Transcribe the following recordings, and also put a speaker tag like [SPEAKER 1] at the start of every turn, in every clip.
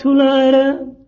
[SPEAKER 1] విద్యార్థులారా,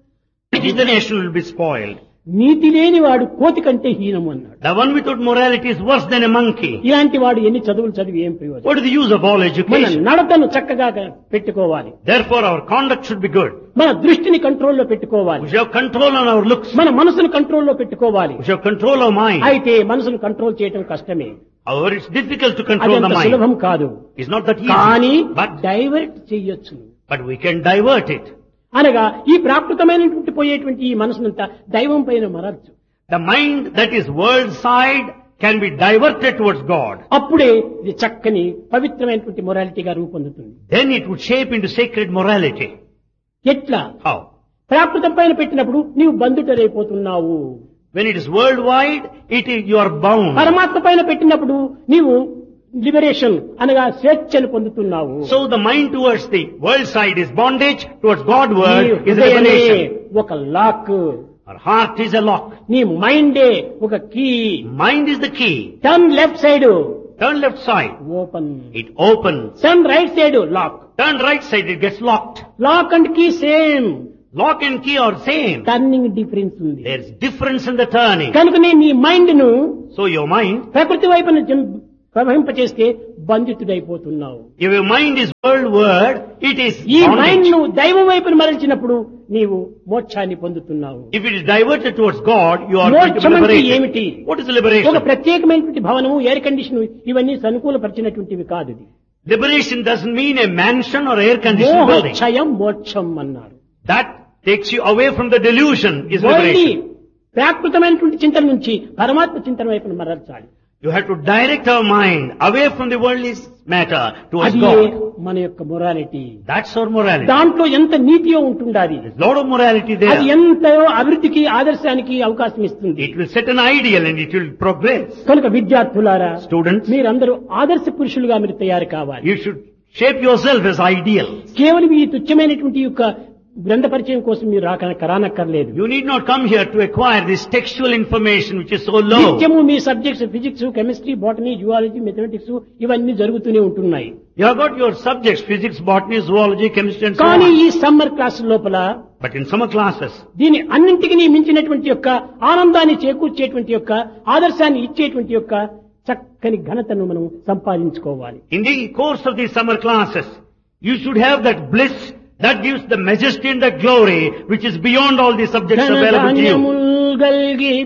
[SPEAKER 2] the nation will be spoiled.
[SPEAKER 1] నీతి లేని వాడు కోతి కంటే హీనము అన్నాడు.
[SPEAKER 2] The one without morality is worse than a monkey.
[SPEAKER 1] ఇలాంటి వాడు ఎన్ని చదువులు చదివి ఏం ప్రయోజనం?
[SPEAKER 2] What is the use of all
[SPEAKER 1] మన
[SPEAKER 2] education?
[SPEAKER 1] నడతను చక్కగా పెట్టుకోవాలి,
[SPEAKER 2] Therefore our conduct should be good.
[SPEAKER 1] మన దృష్టిని కంట్రోల్లో పెట్టుకోవాలి,
[SPEAKER 2] We should have control on our looks.
[SPEAKER 1] మన మనసును కంట్రోల్లో పెట్టుకోవాలి.
[SPEAKER 2] We should have control of mind.
[SPEAKER 1] అయితే మనసును కంట్రోల్ చేయటం కష్టమే,
[SPEAKER 2] However, it's difficult to control the
[SPEAKER 1] అదంత
[SPEAKER 2] mind.
[SPEAKER 1] సులభం కాదు.
[SPEAKER 2] It's not that
[SPEAKER 1] కానీ
[SPEAKER 2] easy.
[SPEAKER 1] డైవర్ట్ చెయ్యొచ్చు.
[SPEAKER 2] But we can divert it.
[SPEAKER 1] అనగా ఈ ప్రాకృతమైనటువంటి పోయేటువంటి ఈ మనసునంతా దైవం పైన మరచ్చు.
[SPEAKER 2] The mind that is world side can be diverted towards God.
[SPEAKER 1] అప్పుడే ఇది చక్కని పవిత్రమైనటువంటి మొరాలిటీగా రూపొందుతుంది.
[SPEAKER 2] Then it would shape into sacred morality.
[SPEAKER 1] ఎట్లా?
[SPEAKER 2] How?
[SPEAKER 1] ప్రాకృతం పైన పెట్టినప్పుడు నీవు బంధుటరైపోతున్నావు.
[SPEAKER 2] When it is worldwide, you are bound.
[SPEAKER 1] పరమాత్మ పైన పెట్టినప్పుడు నీవు లిబరేషన్ అనగా స్వేచ్ఛను పొందుతున్నావు.
[SPEAKER 2] So the mind towards the world side is bondage, towards God
[SPEAKER 1] నీ
[SPEAKER 2] word is
[SPEAKER 1] హృదయమే
[SPEAKER 2] liberation.
[SPEAKER 1] ఒక lock,
[SPEAKER 2] Our heart is a lock.
[SPEAKER 1] నీ మైండే ఒక key.
[SPEAKER 2] Mind is the key.
[SPEAKER 1] Turn left side
[SPEAKER 2] Turn left side,
[SPEAKER 1] open,
[SPEAKER 2] it opens.
[SPEAKER 1] Turn right side lock.
[SPEAKER 2] Turn right side, it gets locked.
[SPEAKER 1] Lock and key same,
[SPEAKER 2] Lock and key are same.
[SPEAKER 1] Turning difference ఉంది.
[SPEAKER 2] There's difference in the turning.
[SPEAKER 1] కనుకనే నీ mind ను
[SPEAKER 2] So your mind,
[SPEAKER 1] ప్రకృతి వైపున ప్రవహింపచేస్తే బంధితుడైపోతున్నావు.
[SPEAKER 2] if your mind is worldward, it is
[SPEAKER 1] ఈ mind
[SPEAKER 2] bondage.
[SPEAKER 1] ను దైవం వైపున మరల్చినప్పుడు నీవు మోక్షాన్ని పొందుతున్నావు.
[SPEAKER 2] If it is diverted towards God, you are going to be
[SPEAKER 1] మోక్షం అంటే
[SPEAKER 2] liberated.
[SPEAKER 1] ఏమిటి?
[SPEAKER 2] What is
[SPEAKER 1] ఒక
[SPEAKER 2] liberation?
[SPEAKER 1] ప్రత్యేకమైనటువంటి భవనము, ఎయిర్ కండిషన్ ఇవన్నీ అనుకూలపరిచినటువంటివి కాదు. ఇది
[SPEAKER 2] Liberation doesn't mean a mansion or air conditioned building.
[SPEAKER 1] మోక్షయం మోక్షం అన్నారు.
[SPEAKER 2] That takes you away from the delusion is
[SPEAKER 1] only
[SPEAKER 2] liberation.
[SPEAKER 1] ప్రాకృతమైనటువంటి చింతన నుంచి పరమాత్మ చింతన వైపున మరల్చాలి.
[SPEAKER 2] You have to direct our mind away from the worldly matter towards
[SPEAKER 1] అది
[SPEAKER 2] God.
[SPEAKER 1] మన యొక్క మొరాలిటీ.
[SPEAKER 2] That's our morality.
[SPEAKER 1] దాంట్లో ఎంత నీతియో ఉంటుండాలి.
[SPEAKER 2] There's a lot of morality
[SPEAKER 1] అది
[SPEAKER 2] there.
[SPEAKER 1] ఎంతో అభివృద్ధికి ఆదర్శానికి అవకాశం ఇస్తుంది.
[SPEAKER 2] It will set an ideal and it will progress.
[SPEAKER 1] కనుక విద్యార్థులారా,
[SPEAKER 2] Students,
[SPEAKER 1] మీరందరూ ఆదర్శ పురుషులుగా మీరు తయారు కావాలి.
[SPEAKER 2] you should shape yourself as ideal.
[SPEAKER 1] కేవలం ఈ తుచ్చమైనటువంటి యొక్క గ్రంథ పరిచయం కోసం మీరు రానక్కర్లేదు.
[SPEAKER 2] You need not come here to acquire this textual information which is so low.
[SPEAKER 1] నిత్యము మీ subjects physics, chemistry, botany, zoology, mathematics ఇవన్నీ జరుగుతూనే ఉంటున్నాయి.
[SPEAKER 2] You have got your subjects, physics, botany, zoology, chemistry and so
[SPEAKER 1] కానీ
[SPEAKER 2] on.
[SPEAKER 1] ఈ summer class లోపల
[SPEAKER 2] But in summer classes,
[SPEAKER 1] దీని అన్నింటికి మించినటువంటి యొక్క ఆనందాన్ని చేకూర్చేటువంటి యొక్క ఆదర్శాన్ని ఇచ్చేటువంటి యొక్క చక్కని ఘనతను మనం సంపాదించుకోవాలి.
[SPEAKER 2] in the course of these summer classes, you should have that bliss that gives the majesty and the glory which is beyond all the subjects available to you.
[SPEAKER 1] ధనధాన్యముల్ గల్గి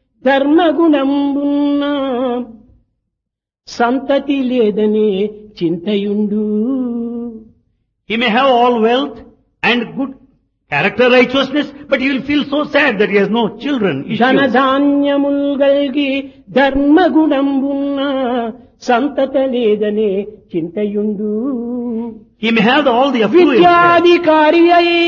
[SPEAKER 1] ధర్మగుణంబున్న సంతతి లేదనే చింతయుండు.
[SPEAKER 2] He may have all wealth and good character righteousness, but he will feel so sad that he has no children. issues.
[SPEAKER 1] ధనధాన్యముల్ గల్గి ధర్మగుణంబున్న సంతత లేదనే చింతయుండు.
[SPEAKER 2] He may have all the affluence.
[SPEAKER 1] విద్యాధికారి అయి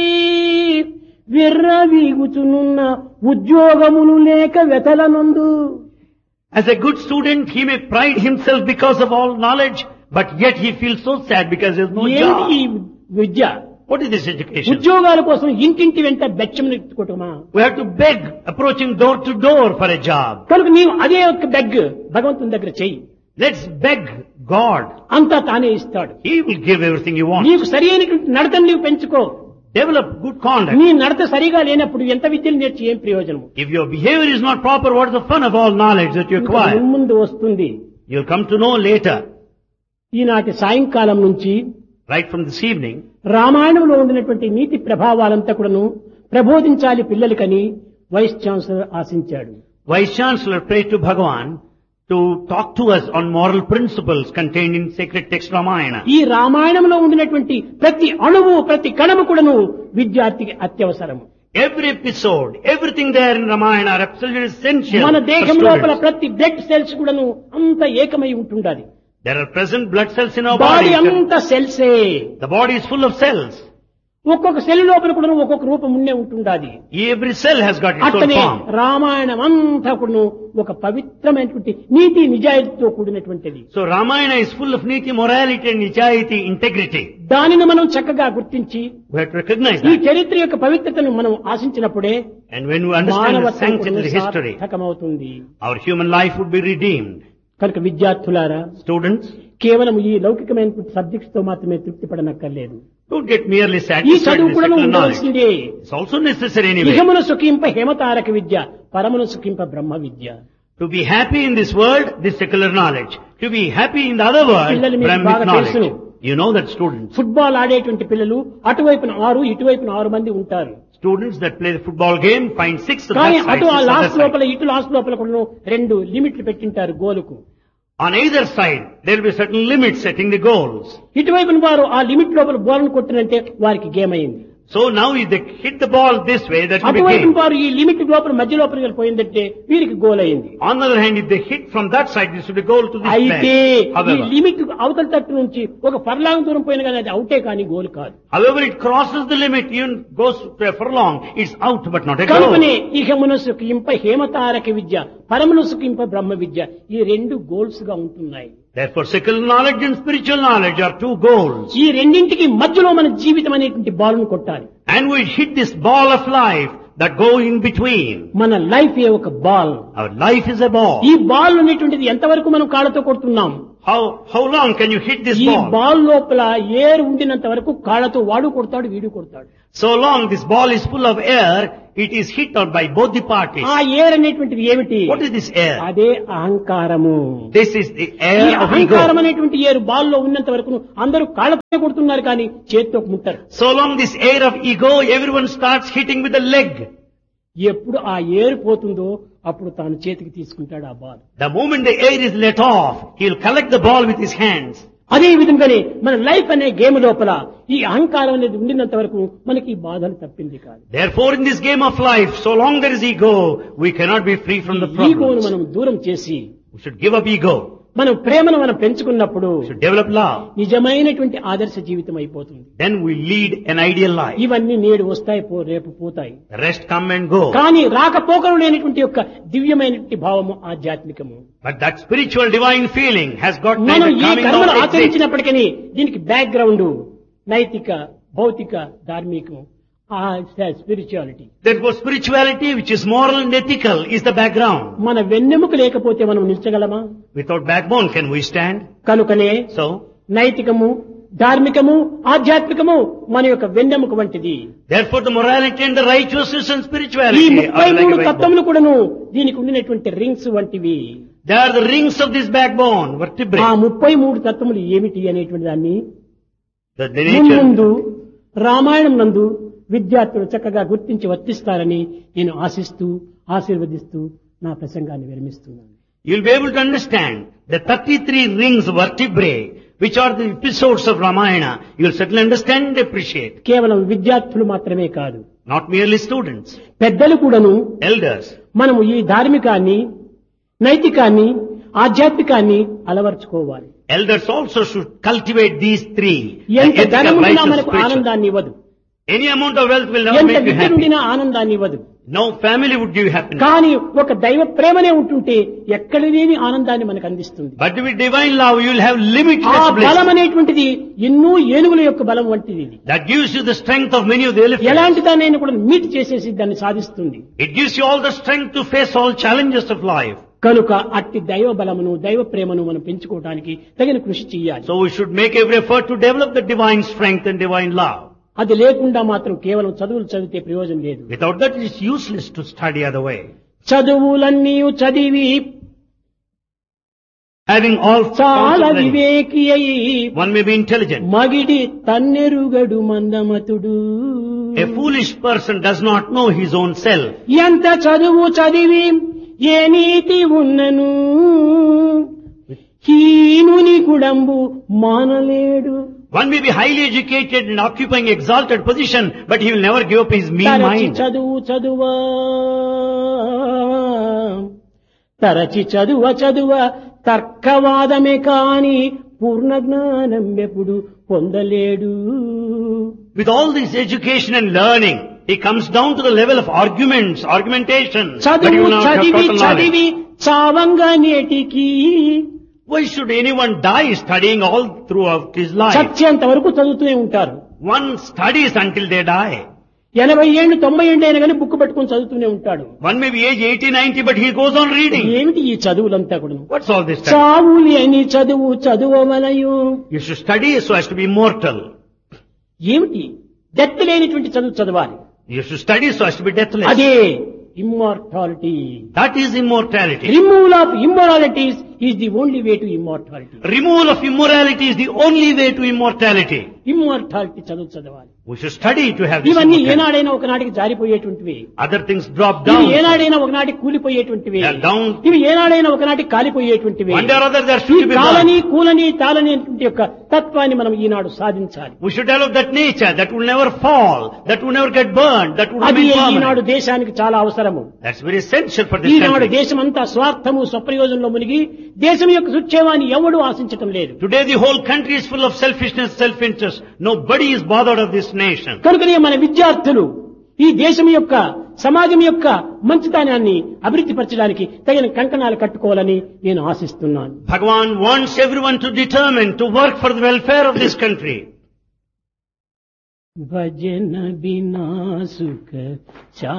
[SPEAKER 1] విర్రవీగుచునున్న ఉద్యోగములు లేక వెతలనందు.
[SPEAKER 2] As a good student, he may pride himself because of all knowledge, but yet he feels so sad because there is no
[SPEAKER 1] ఏంటి ఈ
[SPEAKER 2] job.
[SPEAKER 1] Vidya?
[SPEAKER 2] What is this education?
[SPEAKER 1] ఉద్యోగాల కోసం ఇంటింటి వెంట బెచ్చమును ఎత్తుకోవటమా?
[SPEAKER 2] We have to beg, approaching door to door for a job.
[SPEAKER 1] కనుక నీవు అదే ఒక బెగ్ భగవంతుని దగ్గర చెయ్యి,
[SPEAKER 2] Let's beg God.
[SPEAKER 1] అంతా తానే ఇస్తాడు.
[SPEAKER 2] He will give everything you want.
[SPEAKER 1] నీకు సరి అయినటువంటి నడతను నీవు పెంచుకో.
[SPEAKER 2] Develop good conduct.
[SPEAKER 1] నీ నడత సరిగా లేనప్పుడు ఎంత విద్యను నేర్చి ఏం ప్రయోజనం?
[SPEAKER 2] If your behavior is not proper, what is the fun of all knowledge that you acquire?
[SPEAKER 1] ముందు వస్తుంది.
[SPEAKER 2] You'll come to know later.
[SPEAKER 1] ఈనాటి సాయంకాలం నుంచి
[SPEAKER 2] Right from this evening,
[SPEAKER 1] రామాయణంలో ఉండినటువంటి నీతి ప్రభావాలంతా కూడాను ప్రబోధించాలి పిల్లలకని vice chancellor ఆశించాడు.
[SPEAKER 2] Vice Chancellor prayed to Bhagavan to talk to us on moral principles contained in sacred text Ramayana.
[SPEAKER 1] ఈ రామాయణంలో ఉండినటువంటి ప్రతి అణువు, ప్రతి కణము కూడాను విద్యార్థికి అత్యవసరము.
[SPEAKER 2] Every episode, everything there in Ramayana are absolutely essential
[SPEAKER 1] మన
[SPEAKER 2] for
[SPEAKER 1] దేహం లోపల
[SPEAKER 2] students.
[SPEAKER 1] ప్రతి బ్లడ్ సెల్స్ కూడాను అంత ఏకమై ఉంటుండాలి.
[SPEAKER 2] There are present blood cells in our
[SPEAKER 1] body
[SPEAKER 2] body.
[SPEAKER 1] అంత సెల్సే.
[SPEAKER 2] The body is full of cells.
[SPEAKER 1] ఒక్కొక్క సెల్ లోపల కూడా ఒక్కొక్క రూపం ఉండే ఉంటుండాలి.
[SPEAKER 2] Every cell has got its own
[SPEAKER 1] అట్లనే
[SPEAKER 2] form.
[SPEAKER 1] రామాయణం అంతా కూడా ఒక పవిత్రమైనటువంటి నీతి నిజాయితీతో కూడినటువంటిది.
[SPEAKER 2] So Ramayana is full of niti, morality and nijayati, integrity.
[SPEAKER 1] దానిని మనం చక్కగా గుర్తించి
[SPEAKER 2] We have to recognize
[SPEAKER 1] ఈ
[SPEAKER 2] that.
[SPEAKER 1] చరిత్ర యొక్క పవిత్రతను మనం ఆశించినప్పుడే
[SPEAKER 2] And when we understand the
[SPEAKER 1] మానవత్వం
[SPEAKER 2] sanctity of the history,
[SPEAKER 1] సార్థకమవుతుంది.
[SPEAKER 2] our human life would be redeemed.
[SPEAKER 1] కనుక విద్యార్థులారా,
[SPEAKER 2] Students,
[SPEAKER 1] కేవలం ఈ లౌకికమైనటువంటి సబ్జెక్ట్స్ తో మాత్రమే తృప్తి పడనక్కర్లేదు.
[SPEAKER 2] Don't get merely
[SPEAKER 1] ఈ
[SPEAKER 2] satisfied
[SPEAKER 1] చదువు
[SPEAKER 2] with
[SPEAKER 1] కూడా
[SPEAKER 2] secular knowledge.
[SPEAKER 1] ఉండవలసిందే.
[SPEAKER 2] It's also necessary anyway.
[SPEAKER 1] ఇహమున సుఖింప హేమతారక Vidya, పరమున సుఖింప Brahma Vidya.
[SPEAKER 2] To be happy in this world, this secular knowledge. To be happy in the other world,
[SPEAKER 1] పిల్లలు మీకు
[SPEAKER 2] Brahmic
[SPEAKER 1] బాగా
[SPEAKER 2] knowledge.
[SPEAKER 1] తెలుసును.
[SPEAKER 2] You know that students.
[SPEAKER 1] Football ఆడేటువంటి పిల్లలు అటువైపున 6, ఇటువైపున 6 మంది ఉంటారు.
[SPEAKER 2] Students that play the football game find 6 of
[SPEAKER 1] కానీ
[SPEAKER 2] that side,
[SPEAKER 1] అటు
[SPEAKER 2] 6
[SPEAKER 1] ఆ
[SPEAKER 2] of that
[SPEAKER 1] లాస్ట్
[SPEAKER 2] side.
[SPEAKER 1] లోపల ఇటు లాస్ట్ లోపల కూడా 2 లిమిట్లు పెట్టింటారు గోలుకు.
[SPEAKER 2] On either side, there will be certain limits setting the goals.
[SPEAKER 1] ఇటువైపున వారు ఆ లిమిట్ లోపల బోల్ను కొట్టినంటే వారికి గేమ్ అయింది.
[SPEAKER 2] So now if they hit the ball this way, that will be
[SPEAKER 1] అటువైపున
[SPEAKER 2] game.
[SPEAKER 1] వారు ఈ లిమిట్ లోపల మధ్య లోపలికి పోయిందంటే వీరికి గోల్ అయింది.
[SPEAKER 2] On the other hand, if they hit from that side, this will be goal to this
[SPEAKER 1] అయితే
[SPEAKER 2] place.
[SPEAKER 1] ఈ
[SPEAKER 2] However,
[SPEAKER 1] లిమిట్ అవతల తట్టు నుంచి ఒక ఫర్లాంగ్ దూరం పోయిన కానీ అది అవుటే కానీ గోల్ కాదు.
[SPEAKER 2] however it crosses the limit, even goes to a furlong, it's out but not a goal.
[SPEAKER 1] కనుకనే ఇహమున సుఖింప హేమతారక విద్య, పరమున సుఖింప బ్రహ్మ విద్య, ఈ 2 గోల్స్ గా ఉంటున్నాయి.
[SPEAKER 2] Therefore, secular knowledge and spiritual knowledge are 2 goals.
[SPEAKER 1] ఈ రెండింటికి మధ్యలో మన జీవితం అనేటువంటి బాల్ను కొట్టాలి.
[SPEAKER 2] And we hit this ball of life that go in between.
[SPEAKER 1] మన లైఫ్ ఏ ఒక ball.
[SPEAKER 2] Our life is a ball.
[SPEAKER 1] ఈ బాల్ అనేటువంటిది ఎంతవరకు మనం కాళ్ళతో కొడుతున్నాం?
[SPEAKER 2] How long can you hit this
[SPEAKER 1] ఈ
[SPEAKER 2] ball?
[SPEAKER 1] బాల్ లోపల ఏర్ ఉండినంత వరకు కాళ్ళతో వాడు కొడతాడు, వీడు కొడతాడు.
[SPEAKER 2] So long this ball is full of air, it is hit out by both the parties.
[SPEAKER 1] ఆ ఏర్ అనేటువంటిది ఏమిటి?
[SPEAKER 2] What is this air?
[SPEAKER 1] అదే అహంకారము.
[SPEAKER 2] This is the
[SPEAKER 1] ఈ
[SPEAKER 2] air of
[SPEAKER 1] అహంకారం
[SPEAKER 2] ego.
[SPEAKER 1] అనేటువంటి ఏరు బాల్ లో ఉన్నంత వరకు అందరూ కాళ్ళతో కొడుతున్నారు కానీ చేతితో ముట్టరు.
[SPEAKER 2] So long this air of ego, everyone starts hitting with the leg.
[SPEAKER 1] ఎప్పుడు ఆ ఏరు పోతుందో అప్పుడు తాను చేతికి తీసుకుంటాడు ఆ ball.
[SPEAKER 2] The moment the air is let off, he'll collect the ball with his hands.
[SPEAKER 1] అదే విధంగానే మన లైఫ్ అనే గేమ్ లోపల ఈ అహంకారం అనేది ఉండినంత వరకు మనకి ఈ బాధలు తప్పింది కాదు.
[SPEAKER 2] Therefore in this game of life, so long there is ego, we cannot be free from the
[SPEAKER 1] ఈగోను
[SPEAKER 2] problems.
[SPEAKER 1] మనం దూరం చేసి
[SPEAKER 2] We should give up ego.
[SPEAKER 1] మనం ప్రేమను మనం పెంచుకున్నప్పుడు
[SPEAKER 2] We should develop love.
[SPEAKER 1] నిజమైనటువంటి ఆదర్శ జీవితం అయిపోతుంది.
[SPEAKER 2] Then we lead an ideal life.
[SPEAKER 1] ఇవన్నీ నేడు వస్తాయి, రేపు పోతాయి.
[SPEAKER 2] The rest come and go.
[SPEAKER 1] కానీ రాకపోకలు లేనటువంటి యొక్క దివ్యమైనటువంటి భావము ఆధ్యాత్మికము.
[SPEAKER 2] But that spiritual divine feeling has got
[SPEAKER 1] మనం
[SPEAKER 2] neither
[SPEAKER 1] ఈ
[SPEAKER 2] coming
[SPEAKER 1] కర్మలు
[SPEAKER 2] nor exit.
[SPEAKER 1] ఆచరించినప్పటికీ దీనికి బ్యాక్గ్రౌండ్ నైతిక, భౌతిక, ధార్మికము, ఆ spirituality.
[SPEAKER 2] Therefore spirituality, which is moral and ethical, is the background.
[SPEAKER 1] మన వెన్నెముక లేకపోతే మనం నిల్చగలమా?
[SPEAKER 2] Without backbone can we stand?
[SPEAKER 1] కనుకనే
[SPEAKER 2] So,
[SPEAKER 1] నైతికము, ధార్మికము, ఆధ్యాత్మికము మన యొక్క వెన్నెముక వంటిది.
[SPEAKER 2] therefore the morality and the righteousness and
[SPEAKER 1] ఈ
[SPEAKER 2] spirituality are like a
[SPEAKER 1] 33
[SPEAKER 2] backbone.
[SPEAKER 1] తత్వములు కూడాను దీనికి ఉండినటువంటి రింగ్స్ వంటివి.
[SPEAKER 2] They are the rings of this backbone, vertebrae.
[SPEAKER 1] ఆ 33 తత్వములు ఏమిటి అనేటువంటి దాన్ని
[SPEAKER 2] The nature.
[SPEAKER 1] ముందు రామాయణం నందు విద్యార్థులు చక్కగా గుర్తించి వర్తిస్తారని నేను ఆశిస్తూ ఆశీర్వదిస్తూ నా ప్రసంగాన్ని విరమిస్తున్నాను.
[SPEAKER 2] You'll be able to understand the 33 rings vertebrae, which are the episodes of Ramayana. You'll certainly understand and appreciate.
[SPEAKER 1] కేవలం విద్యార్థులు మాత్రమే కాదు,
[SPEAKER 2] Not merely students,
[SPEAKER 1] పెద్దలు కూడాను
[SPEAKER 2] elders.
[SPEAKER 1] మనము ఈ ధార్మికాన్ని, నైతికాన్ని, ఆధ్యాత్మికాన్ని అలవర్చుకోవాలి.
[SPEAKER 2] Elders also should cultivate these 3.
[SPEAKER 1] ఎంత
[SPEAKER 2] Ethical,
[SPEAKER 1] ధనమున్నా
[SPEAKER 2] righteous,
[SPEAKER 1] మనకు
[SPEAKER 2] spiritual.
[SPEAKER 1] ఆనందాన్ని ఇవ్వదు,
[SPEAKER 2] Any amount of wealth will never
[SPEAKER 1] ఎంత
[SPEAKER 2] make you
[SPEAKER 1] విద్య
[SPEAKER 2] happy.
[SPEAKER 1] నుండినా ఆనందాన్ని ఇవ్వదు.
[SPEAKER 2] No family would give you happiness.
[SPEAKER 1] కానీ ఒక దైవ ప్రేమనే ఉంటుంటే ఎక్కడ లేని ఆనందాన్ని మనకు అందిస్తుంది.
[SPEAKER 2] But with divine love, you will have
[SPEAKER 1] ఆ
[SPEAKER 2] limitless
[SPEAKER 1] బలం
[SPEAKER 2] bliss.
[SPEAKER 1] అనేటువంటిది ఎన్నో ఏనుగుల యొక్క బలం వంటిది. ఇది
[SPEAKER 2] That gives you the strength of many of the elephants.
[SPEAKER 1] ఎలాంటి దాన్ని కూడా మీట్ చేసేసి దాన్ని సాధిస్తుంది.
[SPEAKER 2] It gives you all the strength to face all challenges of life.
[SPEAKER 1] కనుక అట్టి దైవ బలమును, దైవ ప్రేమను మనం పెంచుకోవడానికి తగిన కృషి చేయాలి.
[SPEAKER 2] So we should make every effort to develop the divine strength and divine love.
[SPEAKER 1] అది లేకుండా మాత్రం కేవలం చదువులు చదివితే ప్రయోజనం లేదు.
[SPEAKER 2] Without that, it is useless to study other way.
[SPEAKER 1] చదువులన్నీ చదివి
[SPEAKER 2] Having all
[SPEAKER 1] చాలా
[SPEAKER 2] forms of learning,
[SPEAKER 1] వివేకి అయి
[SPEAKER 2] one may be intelligent.
[SPEAKER 1] మగిడి తన్నెరుగడు మందమతుడు.
[SPEAKER 2] A foolish person does not know his own self.
[SPEAKER 1] ఎంత చదువు చదివి ఏ నీతి ఉన్నను హీనుని కుడంబు మానలేడు.
[SPEAKER 2] One may be highly educated and occupying exalted position, but he will never give up his mean
[SPEAKER 1] తరచి
[SPEAKER 2] mind.
[SPEAKER 1] చదువు చదువా, తరచి చదువ చదువ తర్కవాదమే కాని పూర్ణ జ్ఞానం ఎప్పుడు పొందలేడు.
[SPEAKER 2] With all this education and learning, he comes down to the level of arguments, argumentation, but he
[SPEAKER 1] చదువు
[SPEAKER 2] will not have
[SPEAKER 1] చదివి
[SPEAKER 2] total knowledge.
[SPEAKER 1] చదివి చావంగా నేటికి
[SPEAKER 2] Why should anyone die studying all throughout his life?
[SPEAKER 1] చచ్చేంత వరకు చదువుతూనే ఉంటారు.
[SPEAKER 2] One studies until they die.
[SPEAKER 1] 80 ఏళ్ళు 90 ఏళ్ళు అయినా కానీ బుక్ పట్టుకొని చదువుతూనే ఉంటాడు.
[SPEAKER 2] One may be age 80, 90, but he goes on reading.
[SPEAKER 1] ఏమిటి ఈ చదువులంతా కూడా?
[SPEAKER 2] What's all this study?
[SPEAKER 1] చావు లేని చదువు చదువవలయు.
[SPEAKER 2] You should study so as to be immortal.
[SPEAKER 1] ఏమిటి డెత్ లేనిటువంటి చదువు చదవాలి.
[SPEAKER 2] You should study so as to be deathless.
[SPEAKER 1] అదే immortality.
[SPEAKER 2] That is immortality.
[SPEAKER 1] Removal of immoralities is the only way to immortality.
[SPEAKER 2] Removal of immorality is the only way to immortality.
[SPEAKER 1] Immortality చదువు చదవాలి.
[SPEAKER 2] We should study to have this
[SPEAKER 1] ఇవన్నీ
[SPEAKER 2] immortality.
[SPEAKER 1] ఏనాడైనా ఒకనాటికి జారిపోయేటువంటివి.
[SPEAKER 2] Other things drop
[SPEAKER 1] ఇవి
[SPEAKER 2] down.
[SPEAKER 1] ఏనాడైనా ఒకనాటికి కూలిపోయేటువంటివి.
[SPEAKER 2] They are down.
[SPEAKER 1] ఇవి ఏనాడైనా ఒకనాటికి కాలిపోయేటువంటివి.
[SPEAKER 2] One day or other they are
[SPEAKER 1] ఈ
[SPEAKER 2] should be
[SPEAKER 1] colony
[SPEAKER 2] born.
[SPEAKER 1] కూలని తాలని యొక్క తత్వాన్ని మనం ఈనాడు సాధించాలి.
[SPEAKER 2] We should develop that nature that will never fall, that will never get burned, that will
[SPEAKER 1] అది
[SPEAKER 2] remain
[SPEAKER 1] ఈనాడు
[SPEAKER 2] permanent.
[SPEAKER 1] దేశానికి చాలా అవసరము.
[SPEAKER 2] That's very essential for this
[SPEAKER 1] Eenadu
[SPEAKER 2] country.
[SPEAKER 1] దేశమంతా స్వార్థము స్వప్రయోజనంలో మునిగి దేశం యొక్క సుక్షేమాన్ని ఎవడూ ఆశించటం లేదు.
[SPEAKER 2] Today the whole country is full of selfishness, self-interest. Nobody is bothered of this nation.
[SPEAKER 1] కనుకనే మన విద్యార్థులు ఈ దేశం యొక్క సమాజం యొక్క మంచితనాన్ని అభివృద్ధి పరచడానికి తగిన కంకణాలు కట్టుకోవాలని నేను ఆశిస్తున్నాను.
[SPEAKER 2] Bhagavan wants everyone to determine to work for the welfare of this country.
[SPEAKER 1] భజన బినా సుఖ